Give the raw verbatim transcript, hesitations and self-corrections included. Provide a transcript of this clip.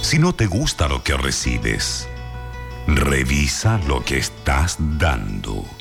Si no te gusta lo que recibes, revisa lo que estás dando.